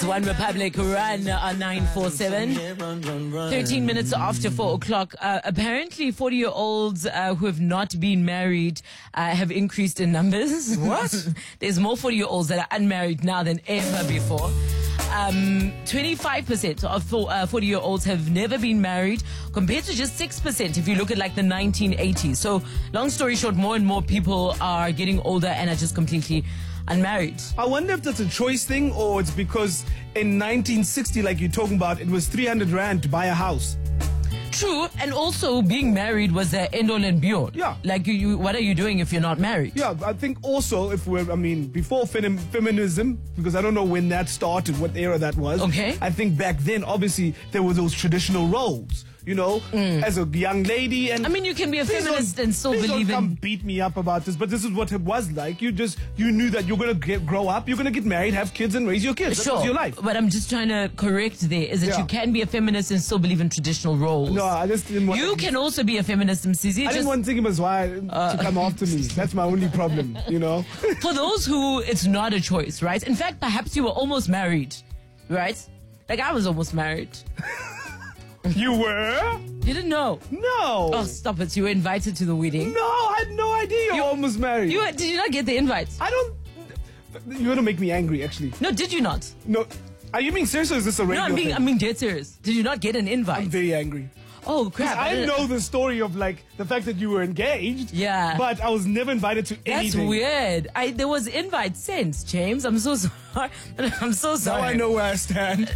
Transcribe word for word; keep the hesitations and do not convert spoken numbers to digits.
One Republic run on nine four seven. thirteen minutes after four o'clock. Uh, apparently, forty-year-olds uh, who have not been married uh, have increased in numbers. What? There's more forty-year-olds that are unmarried now than ever before. Um, twenty-five percent of forty-year-olds have never been married, compared to just six percent if you look at like the nineteen eighties. So, long story short, more and more people are getting older and are just completely unmarried. I wonder if that's a choice thing or it's because in nineteen sixty, like you're talking about, it was three hundred rand to buy a house. True, and also being married was the end all and be all. Yeah. Like, you, you, what are you doing if you're not married? Yeah, I think also if we're, I mean, before fem- feminism, because I don't know when that started, what era that was. Okay. I think back then, obviously, there were those traditional roles, you know, mm. as a young lady. And I mean, you can be a feminist and still please believe don't in... come beat me up about this, but this is what it was like. You just, you knew that you're going to grow up, you're going to get married, have kids, and raise your kids. That Sure, was your life. But I'm just trying to correct there, is that Yeah. you can be a feminist and still believe in traditional roles. No, I just didn't want... You can also be a feminist, Msizi. I just, didn't want Tiggy Mazwai Uh, to come after me. That's my only problem, you know? For those who it's not a choice, right? In fact, perhaps you were almost married, right? Like, I was almost married. You were? You didn't know? No. Oh, stop it. You were invited to the wedding. No, I had no idea you were You- almost married. You were, did you not get the invite? I don't... You're going to make me angry, actually. No, did you not? No. Are you being serious or is this a radio No, I'm being, thing? I'm being dead serious. Did you not get an invite? I'm very angry. Oh, crap. I didn't- know the story of, like, the fact that you were engaged. Yeah. But I was never invited to That's anything. weird. I There was invite sent, James. I'm so sorry. I'm so Now sorry. I know where I stand.